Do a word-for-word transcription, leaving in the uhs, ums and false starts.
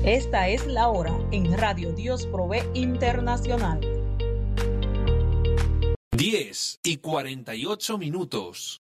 Esta es la hora en Radio Dios Provee Internacional. diez y cuarenta y ocho minutos.